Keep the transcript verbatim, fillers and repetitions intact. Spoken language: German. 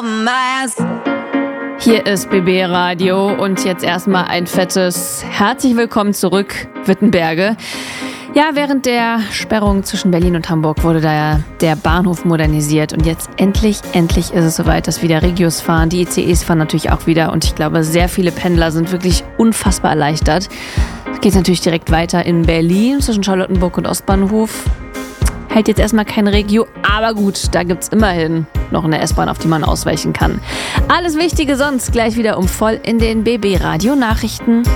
Hier ist B B Radio und jetzt erstmal ein fettes Herzlich willkommen zurück, Wittenberge. Ja, während der Sperrung zwischen Berlin und Hamburg wurde da der Bahnhof modernisiert und jetzt endlich, endlich ist es soweit, dass wieder Regios fahren. Die I C Es fahren natürlich auch wieder und ich glaube, sehr viele Pendler sind wirklich unfassbar erleichtert. Es geht natürlich direkt weiter in Berlin zwischen Charlottenburg und Ostbahnhof. Hält jetzt erstmal kein Regio, aber gut, da gibt's immerhin noch eine S-Bahn, auf die man ausweichen kann. Alles Wichtige sonst gleich wieder um voll in den B B Radio Nachrichten.